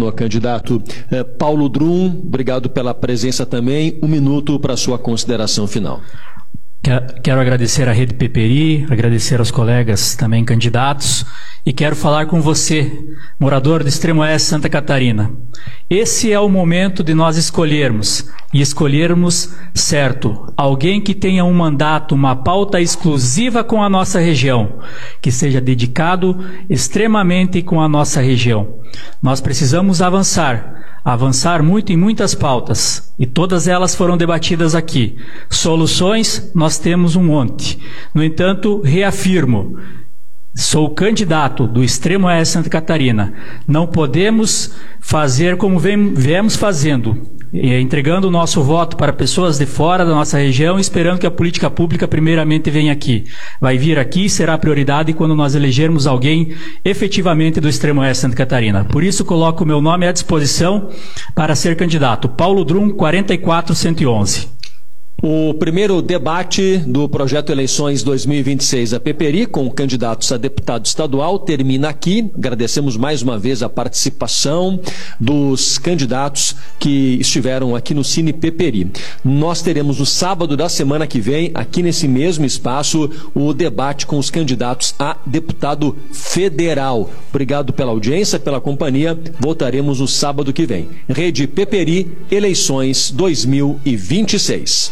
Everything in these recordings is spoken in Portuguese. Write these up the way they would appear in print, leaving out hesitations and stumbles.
governo, candidato Paulo Drum. Obrigado pela presença também. 1 minuto para a sua consideração final. Quero agradecer à Rede Peperi, agradecer aos colegas também candidatos e quero falar com você, morador do Extremo Oeste Santa Catarina. Esse é o momento de nós escolhermos, e escolhermos certo, alguém que tenha um mandato, uma pauta exclusiva com a nossa região, que seja dedicado extremamente com a nossa região. Nós precisamos avançar muito em muitas pautas, e todas elas foram debatidas aqui. Soluções, nós temos um monte. No entanto, reafirmo, sou candidato do Extremo Oeste Santa Catarina. Não podemos fazer como viemos fazendo, entregando o nosso voto para pessoas de fora da nossa região, esperando que a política pública primeiramente venha aqui. Vai vir aqui e será prioridade quando nós elegermos alguém efetivamente do Extremo Oeste Santa Catarina. Por isso, coloco o meu nome à disposição para ser candidato. Paulo Drum, 44111. O primeiro debate do projeto Eleições 2026 a Peperi, com candidatos a deputado estadual, termina aqui. Agradecemos mais uma vez a participação dos candidatos que estiveram aqui no Cine Peperi. Nós teremos no sábado da semana que vem, aqui nesse mesmo espaço, o debate com os candidatos a deputado federal. Obrigado pela audiência, pela companhia. Voltaremos no sábado que vem. Rede Peperi, Eleições 2026.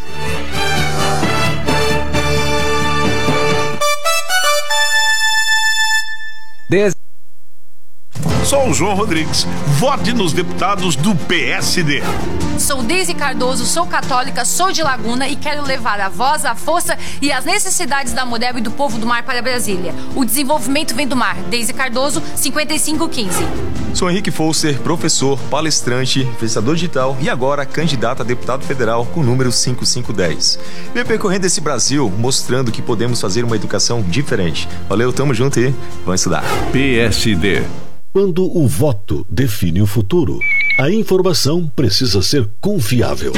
Sou o João Rodrigues. Vote nos deputados do PSD. Sou Deise Cardoso, sou católica, sou de Laguna e quero levar a voz, a força e as necessidades da mulher e do povo do mar para Brasília. O desenvolvimento vem do mar. Deise Cardoso, 5515. Sou Henrique Fousser, professor, palestrante, influenciador digital e agora candidato a deputado federal com o número 5510. Venho percorrendo esse Brasil mostrando que podemos fazer uma educação diferente. Valeu, tamo junto e vamos estudar. PSD. Quando o voto define o futuro, a informação precisa ser confiável.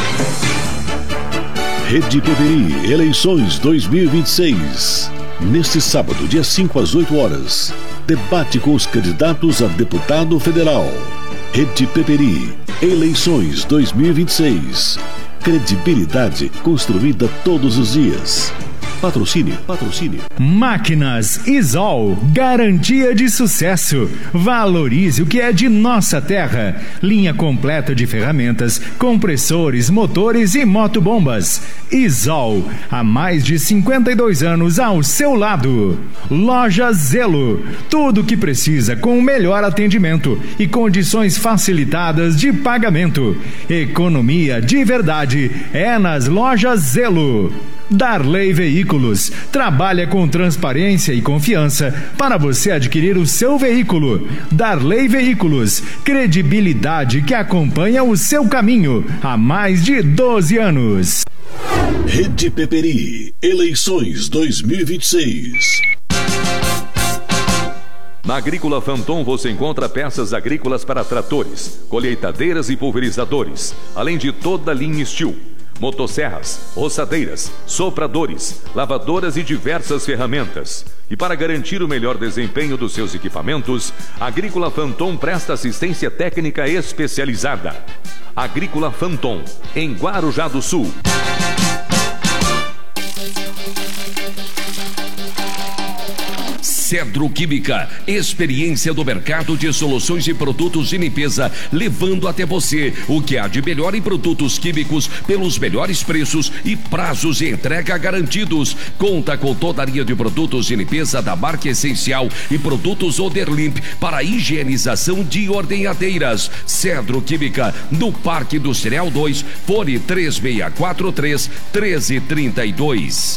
Rede Peperi, Eleições 2026. Neste sábado, dia 5 às 8 horas. Debate com os candidatos a deputado federal. Rede Peperi, Eleições 2026. Credibilidade construída todos os dias. Patrocínio. Máquinas Isol, garantia de sucesso. Valorize o que é de nossa terra. Linha completa de ferramentas, compressores, motores e motobombas. Isol, há mais de 52 anos ao seu lado. Loja Zelo, tudo o que precisa com o melhor atendimento e condições facilitadas de pagamento. Economia de verdade é nas Lojas Zelo. Darley Veículos trabalha com transparência e confiança para você adquirir o seu veículo. Darley Veículos, credibilidade que acompanha o seu caminho há mais de 12 anos. Rede Peperi, Eleições 2026. Na Agrícola Fanton você encontra peças agrícolas para tratores, colheitadeiras e pulverizadores, além de toda a linha Steel. Motosserras, roçadeiras, sopradores, lavadoras e diversas ferramentas. E para garantir o melhor desempenho dos seus equipamentos, a Agrícola Fanton presta assistência técnica especializada. Agrícola Fanton, em Guarujá do Sul. Cedro Química, experiência do mercado de soluções e produtos de limpeza, levando até você o que há de melhor em produtos químicos pelos melhores preços e prazos de entrega garantidos. Conta com toda a linha de produtos de limpeza da marca Essencial e produtos Oderlimp para higienização de ordenhadeiras. Cedro Química, no Parque Industrial 2, fone 3643-1332.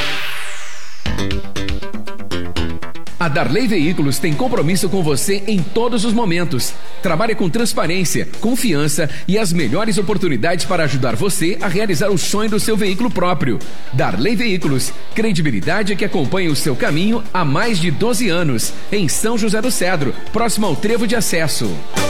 A Darley Veículos tem compromisso com você em todos os momentos. Trabalha com transparência, confiança e as melhores oportunidades para ajudar você a realizar o sonho do seu veículo próprio. Darley Veículos, credibilidade que acompanha o seu caminho há mais de 12 anos. Em São José do Cedro, próximo ao Trevo de Acesso.